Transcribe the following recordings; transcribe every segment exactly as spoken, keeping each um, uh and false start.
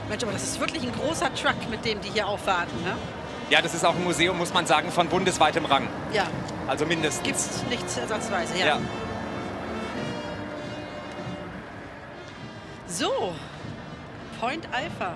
Mensch, aber das ist wirklich ein großer Truck, mit dem die hier aufwarten, ne? Ja, das ist auch ein Museum, muss man sagen, von bundesweitem Rang. Ja. Also mindestens. Gibt's nichts ersatzweise, ja. Ja. So, Point Alpha.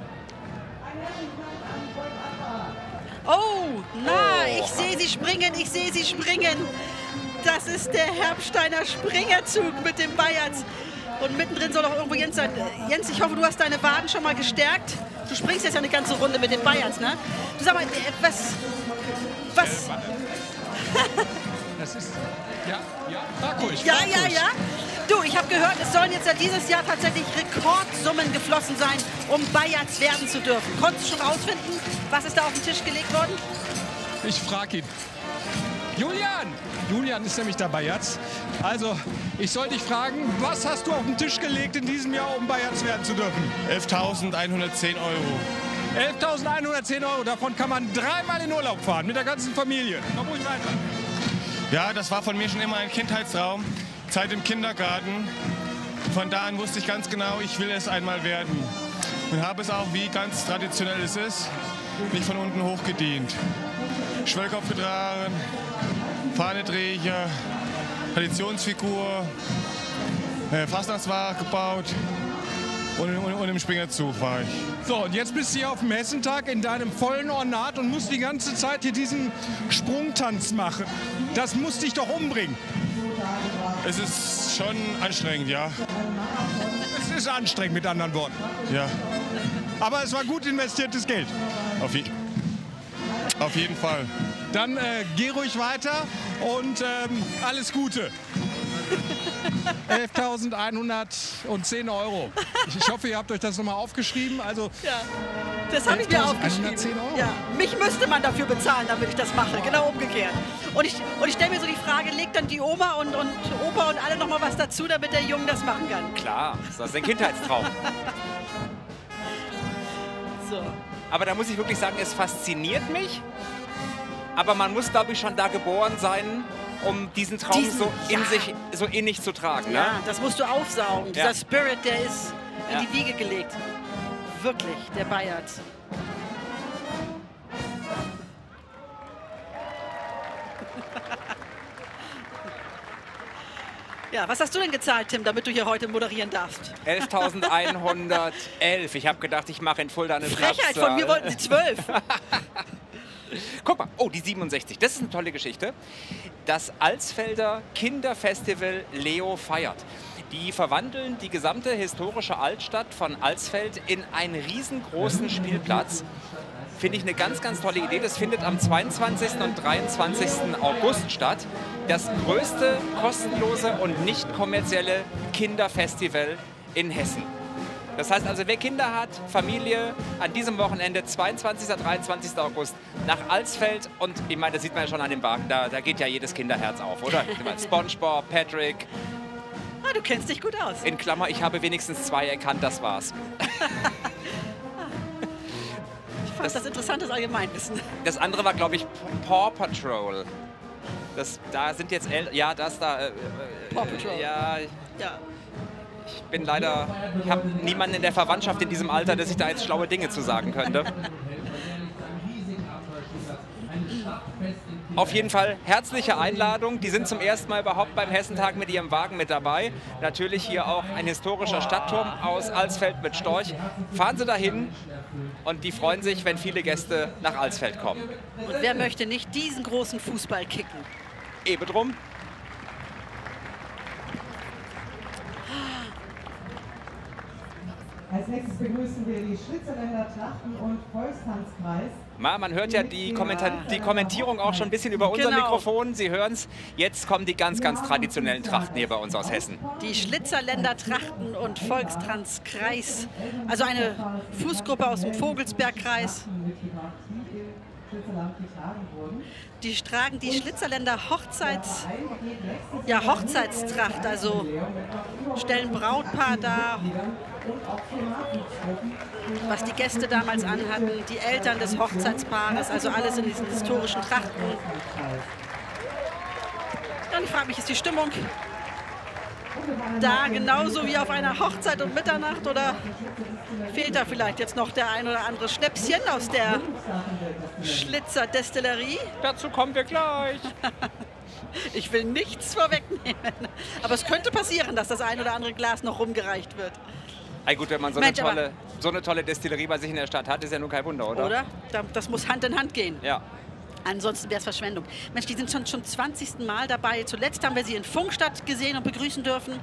Oh, na, Oh. ich sehe sie springen, ich sehe sie springen. Das ist der Herbsteiner Springerzug mit dem Bayerns. Und mittendrin soll auch irgendwo Jens sein. Jens, ich hoffe, du hast deine Waden schon mal gestärkt. Du springst jetzt ja eine ganze Runde mit den Bayerns, ne? Du sag mal, äh, was... Was... Das ist... Ja, ja, frag ruhig. Ja, frag ja, ruhig. ja. Du, ich habe gehört, es sollen jetzt ja dieses Jahr tatsächlich Rekordsummen geflossen sein, um Bayerns werden zu dürfen. Konntest du schon rausfinden, was ist da auf den Tisch gelegt worden? Ich frage ihn. Julian! Julian ist nämlich dabei jetzt. Also, ich soll dich fragen, was hast du auf den Tisch gelegt in diesem Jahr, um Bayerns werden zu dürfen? elftausendeinhundertzehn Euro. elftausendeinhundertzehn Euro, davon kann man dreimal in Urlaub fahren, mit der ganzen Familie. Komm ruhig weiter. Ja, das war von mir schon immer ein Kindheitstraum. Zeit im Kindergarten. Von da an wusste ich ganz genau, ich will es einmal werden. Und habe es auch, wie ganz traditionell es ist, nicht von unten hochgedient. Schwellkopf getragen, Fahnenträger, Traditionsfigur, äh, Fastnachtsware gebaut und, und, und im Springerzug war ich. So, und jetzt bist du hier auf dem Hessentag in deinem vollen Ornat und musst die ganze Zeit hier diesen Sprungtanz machen. Das muss dich doch umbringen. Es ist schon anstrengend, ja. Es ist anstrengend, mit anderen Worten. Ja, Aber es war gut investiertes Geld. auf, je auf jeden Fall. Dann äh, geh ruhig weiter und ähm, alles Gute. elftausendeinhundertzehn Euro. Ich, ich hoffe, ihr habt euch das nochmal aufgeschrieben. Also, Ja, das habe ich mir aufgeschrieben. elftausendeinhundertzehn Euro. Ja, mich müsste man dafür bezahlen, damit ich das mache. Genau umgekehrt. Und ich, und ich stelle mir so die Frage, legt dann die Oma und, und Opa und alle noch mal was dazu, damit der Junge das machen kann? Klar, das ist ein Kindheitstraum. So. Aber da muss ich wirklich sagen, es fasziniert mich. Aber man muss, glaube ich, schon da geboren sein, um diesen Traum Diesen- so in ja. sich so innig zu tragen. Ne? Ja, das musst du aufsaugen. Ja. Dieser Spirit, der ist in Ja. die Wiege gelegt. Wirklich, der Bayard. Ja, was hast du denn gezahlt, Tim, damit du hier heute moderieren darfst? elftausendeinhundertelf. Ich habe gedacht, ich mache in Fulda eine Frechheit, von mir wollten sie zwölf. Guck mal, oh, die siebenundsechzig. Das ist eine tolle Geschichte. Das Alsfelder Kinderfestival Leo feiert. Die verwandeln die gesamte historische Altstadt von Alsfeld in einen riesengroßen Spielplatz. Finde ich eine ganz, ganz tolle Idee. Das findet am zweiundzwanzigsten und dreiundzwanzigsten August statt. Das größte kostenlose und nicht kommerzielle Kinderfestival in Hessen. Das heißt also, wer Kinder hat, Familie, an diesem Wochenende, zweiundzwanzigsten und dreiundzwanzigsten August, nach Alsfeld. Und ich meine, das sieht man ja schon an dem Wagen, da, da geht ja jedes Kinderherz auf, oder? SpongeBob, Patrick. Ah, du kennst dich gut aus. In Klammer, ich habe wenigstens zwei erkannt, das war's. Ich fand das, das interessantes Allgemeinwissen. Das andere war, glaube ich, Paw Patrol. Das, da sind jetzt El ja, das da. Äh, Paw Patrol. Ja, Ja. ich bin leider, ich habe niemanden in der Verwandtschaft in diesem Alter, der sich da jetzt schlaue Dinge zu sagen könnte. Auf jeden Fall herzliche Einladung. Die sind zum ersten Mal überhaupt beim Hessentag mit ihrem Wagen mit dabei. Natürlich hier auch ein historischer Stadtturm aus Alsfeld mit Storch. Fahren Sie dahin und die freuen sich, wenn viele Gäste nach Alsfeld kommen. Und wer möchte nicht diesen großen Fußball kicken? Eben drum. Als nächstes begrüßen wir die Schlitzerländer Trachten- und Volkstanzkreis. Ma, man hört ja die, Kommenta die Kommentierung auch schon ein bisschen über unser Genau. Mikrofon. Sie hören es. Jetzt kommen die ganz, ganz traditionellen Trachten hier bei uns aus Hessen. Die Schlitzerländer Trachten- und Volkstanzkreis. Also eine Fußgruppe aus dem Vogelsbergkreis. Die tragen die Schlitzerländer Hochzeits, ja, Hochzeitstracht, also stellen Brautpaar dar, was die Gäste damals anhatten, die Eltern des Hochzeitspaares, also alles in diesen historischen Trachten. Ja, und ich frage mich, ist die Stimmung da genauso wie auf einer Hochzeit um Mitternacht oder fehlt da vielleicht jetzt noch der ein oder andere Schnäpschen aus der Schlitzer-Destillerie? Dazu kommen wir gleich. Ich will nichts vorwegnehmen, aber es könnte passieren, dass das ein oder andere Glas noch rumgereicht wird. Ey, gut, wenn man so, Mensch, eine tolle, so eine tolle Destillerie bei sich in der Stadt hat, ist ja nun kein Wunder, oder? Oder? Das muss Hand in Hand gehen. Ja. Ansonsten wäre es Verschwendung. Mensch, die sind schon zum zwanzigsten Mal dabei. Zuletzt haben wir sie in Funkstadt gesehen und begrüßen dürfen.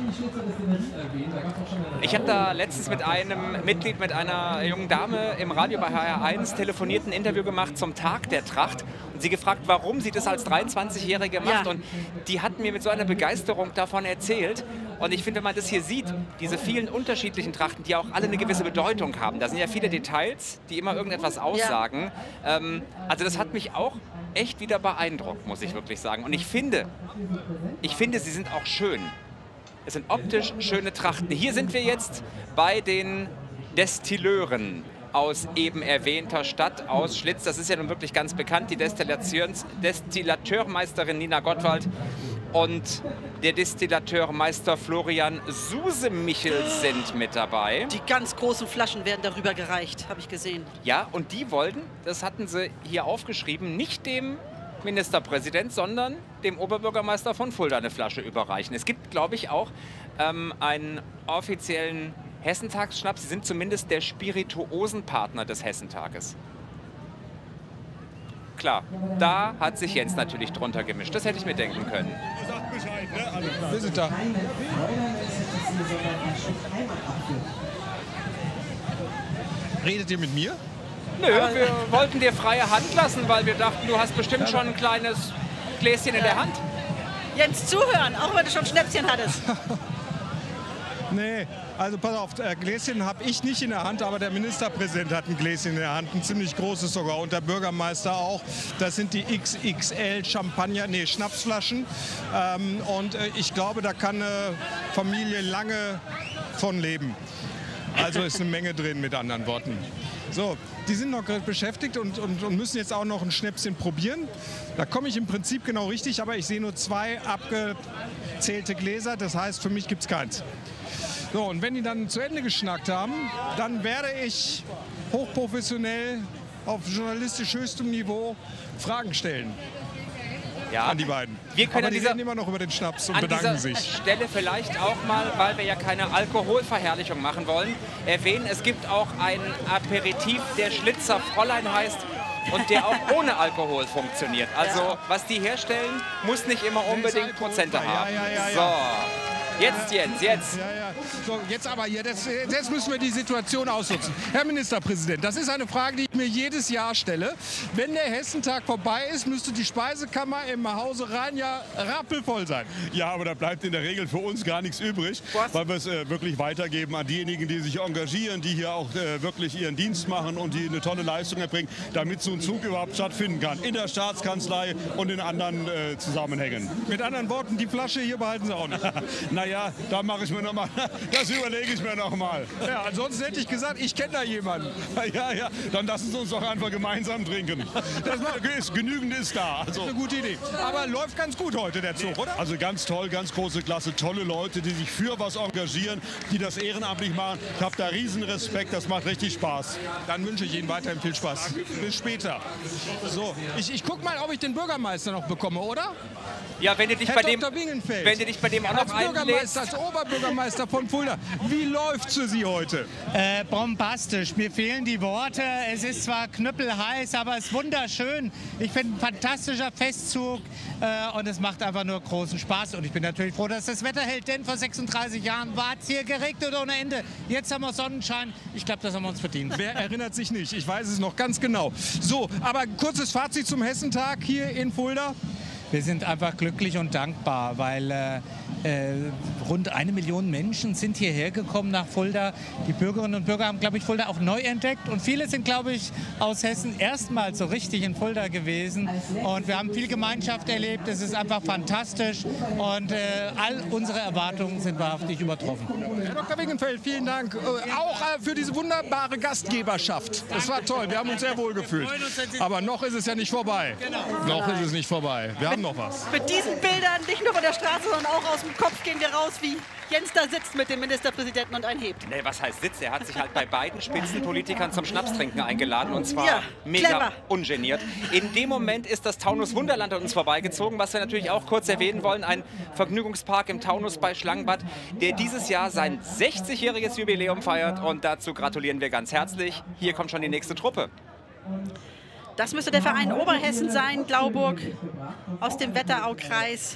Ich habe da letztens mit einem Mitglied, mit einer jungen Dame im Radio bei H R eins telefoniert, ein Interview gemacht zum Tag der Tracht und sie gefragt, warum sie das als dreiundzwanzigjährige macht. Ja. Und die hat mir mit so einer Begeisterung davon erzählt. Und ich finde, wenn man das hier sieht, diese vielen unterschiedlichen Trachten, die auch alle eine gewisse Bedeutung haben. Da sind ja viele Details, die immer irgendetwas aussagen. Ja. Ähm, also das hat mich auch echt wieder beeindruckt, muss ich wirklich sagen. Und ich finde, ich finde, sie sind auch schön. Es sind optisch schöne Trachten. Hier sind wir jetzt bei den Destilleuren aus eben erwähnter Stadt, aus Schlitz. Das ist ja nun wirklich ganz bekannt, die Destillations Destillateurmeisterin Nina Gottwald und der Destillateurmeister Florian Susemichel sind mit dabei. Die ganz großen Flaschen werden darüber gereicht, habe ich gesehen. Ja, und die wollten, das hatten sie hier aufgeschrieben, nicht dem Ministerpräsident, sondern dem Oberbürgermeister von Fulda eine Flasche überreichen. Es gibt, glaube ich, auch ähm, einen offiziellen Hessentagsschnaps. Sie sind zumindest der Spirituosenpartner des Hessentages. Klar, da hat sich Jens natürlich drunter gemischt. Das hätte ich mir denken können. Wir sind da. Redet ihr mit mir? Nö, wir wollten dir freie Hand lassen, weil wir dachten, du hast bestimmt schon ein kleines Gläschen in der Hand. Jens, zuhören, auch wenn du schon Schnäpschen hattest. Nee, also pass auf, äh, Gläschen habe ich nicht in der Hand, aber der Ministerpräsident hat ein Gläschen in der Hand, ein ziemlich großes sogar, und der Bürgermeister auch. Das sind die X X L Champagner, nee, Schnapsflaschen. Ähm, und äh, ich glaube, da kann eine Familie lange von leben. Also ist eine Menge drin, mit anderen Worten. So, die sind noch beschäftigt und, und, und müssen jetzt auch noch ein Schnäpschen probieren. Da komme ich im Prinzip genau richtig, aber ich sehe nur zwei abgezählte Gläser. Das heißt, für mich gibt es keins. So, und wenn die dann zu Ende geschnackt haben, dann werde ich hochprofessionell auf journalistisch höchstem Niveau Fragen stellen. Ja, an die beiden. Wir können Aber an die dieser, reden immer noch über den Schnaps und an bedanken dieser sich. Stelle vielleicht auch mal, weil wir ja keine Alkoholverherrlichung machen wollen, erwähnen, es gibt auch einen Aperitif, der Schlitzer Fräulein heißt und der auch ohne Alkohol funktioniert. Also was die herstellen, muss nicht immer unbedingt Prozente haben. Ja, ja, ja, ja. So, jetzt Jens, jetzt. Ja, ja. So, jetzt aber hier, das, jetzt müssen wir die Situation ausnutzen. Herr Ministerpräsident, das ist eine Frage, die ich mir jedes Jahr stelle. Wenn der Hessentag vorbei ist, müsste die Speisekammer im Hause Rhein ja rappelvoll sein. Ja, aber da bleibt in der Regel für uns gar nichts übrig, Was? weil wir es äh, wirklich weitergeben an diejenigen, die sich engagieren, die hier auch äh, wirklich ihren Dienst machen und die eine tolle Leistung erbringen, damit so ein Zug überhaupt stattfinden kann. In der Staatskanzlei und in anderen äh, Zusammenhängen. Mit anderen Worten, die Flasche hier behalten Sie auch nicht. Naja, da mache ich mir noch mal, das überlege ich mir noch mal. Ja, ansonsten hätte ich gesagt, ich kenne da jemanden. Ja, ja, dann lassen Sie uns doch einfach gemeinsam trinken. Das ist, genügend ist da. Also, Eine gute Idee. Aber läuft ganz gut heute der Zug, oder? Also ganz toll, ganz große Klasse, tolle Leute, die sich für was engagieren, die das ehrenamtlich machen. Ich habe da riesen Respekt, das macht richtig Spaß. Dann wünsche ich Ihnen weiterhin viel Spaß. Bis später. So, ich, ich gucke mal, ob ich den Bürgermeister noch bekomme, oder? Ja, wenn du dich, Herr bei dem, Doktor Wingenfeld. wenn du dich bei dem auch Als noch einlädst. Bürgermeister, als Oberbürgermeister von Fulda, wie läuft's für Sie heute? Äh, bombastisch. Mir fehlen die Worte. Es ist zwar knüppelheiß, aber es ist wunderschön. Ich finde ein fantastischer Festzug äh, und es macht einfach nur großen Spaß. Und ich bin natürlich froh, dass das Wetter hält, denn vor sechsunddreißig Jahren war es hier geregnet ohne Ende. Jetzt haben wir Sonnenschein. Ich glaube, das haben wir uns verdient. Wer erinnert sich nicht? Ich weiß es noch ganz genau. So, aber kurzes Fazit zum Hessentag hier in Fulda. Wir sind einfach glücklich und dankbar, weil äh, äh, rund eine Million Menschen sind hierher gekommen nach Fulda. Die Bürgerinnen und Bürger haben, glaube ich, Fulda auch neu entdeckt. Und viele sind, glaube ich, aus Hessen erstmals so richtig in Fulda gewesen. Und wir haben viel Gemeinschaft erlebt. Es ist einfach fantastisch. Und äh, all unsere Erwartungen sind wahrhaftig übertroffen. Herr Doktor Wingenfeld, vielen Dank. Äh, auch äh, für diese wunderbare Gastgeberschaft. Das war toll. Wir haben uns sehr wohl gefühlt. Aber noch ist es ja nicht vorbei. Noch ist es nicht vorbei. Wir haben kommt noch was. Mit diesen Bildern, nicht nur von der Straße, sondern auch aus dem Kopf, gehen wir raus, wie Jens da sitzt mit dem Ministerpräsidenten und einhebt. Nee, was heißt sitzt? Er hat sich halt bei beiden Spitzenpolitikern zum Schnapstrinken eingeladen und zwar Ja, mega clever. ungeniert. In dem Moment ist das Taunus Wunderland an uns vorbeigezogen, was wir natürlich auch kurz erwähnen wollen. Ein Vergnügungspark im Taunus bei Schlangenbad, der dieses Jahr sein sechzigjähriges Jubiläum feiert und dazu gratulieren wir ganz herzlich. Hier kommt schon die nächste Truppe. Das müsste der Verein Oberhessen sein, Glauburg, aus dem Wetteraukreis.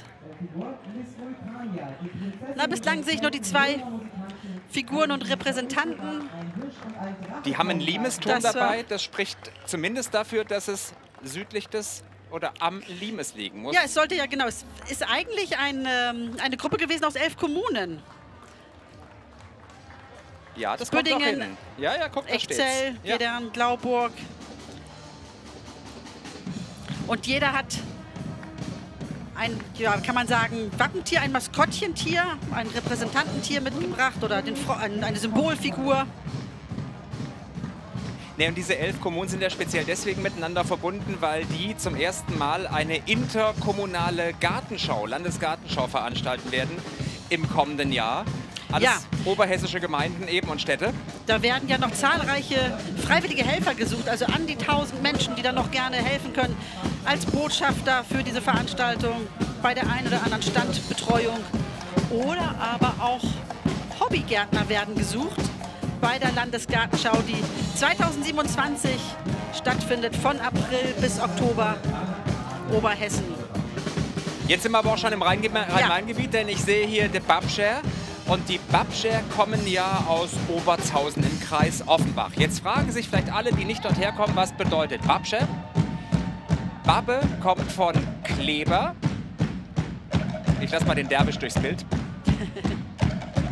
Na, bislang sehe ich nur die zwei Figuren und Repräsentanten. Die haben einen Limesturm Das, äh, dabei. Das spricht zumindest dafür, dass es südlich des oder am Limes liegen muss. Ja, es sollte ja, genau, es ist eigentlich ein, ähm, eine Gruppe gewesen aus elf Kommunen. Ja, das kommt doch Büdingen, hin. Ja, ja, guck, da steht's. Echzell, Ja. Gedern, Glauburg. Und jeder hat ein, ja, kann man sagen, Wappentier, ein Maskottchentier, ein Repräsentantentier mitgebracht oder den, Fro- eine Symbolfigur. Nee, und diese elf Kommunen sind ja speziell deswegen miteinander verbunden, weil die zum ersten Mal eine interkommunale Gartenschau, Landesgartenschau veranstalten werden im kommenden Jahr. Alles Ja. oberhessische Gemeinden eben und Städte. Da werden ja noch zahlreiche freiwillige Helfer gesucht, also an die tausend Menschen, die da noch gerne helfen können, als Botschafter für diese Veranstaltung, bei der einen oder anderen Standbetreuung. Oder aber auch Hobbygärtner werden gesucht bei der Landesgartenschau, die zweitausendsiebenundzwanzig stattfindet, von April bis Oktober, Oberhessen. Jetzt sind wir aber auch schon im Rheingeb- Rhein-Main-Gebiet, denn ich sehe hier die Babscher. Und die Babscher kommen ja aus Obertshausen im Kreis Offenbach. Jetzt fragen sich vielleicht alle, die nicht dort herkommen, was bedeutet Babscher? Babbe kommt von Kleber. Ich lasse mal den Derwisch durchs Bild.